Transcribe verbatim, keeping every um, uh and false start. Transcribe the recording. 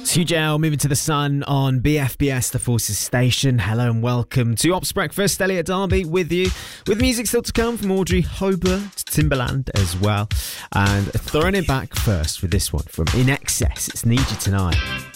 Hugh Jail, moving to the sun on B F B S, the Forces station. Hello and welcome to Ops Breakfast. Elliot Darby with you, with music still to come from Audrey Hobart to Timbaland as well. And throwing it back first with this one from In Excess. It's Need You Tonight.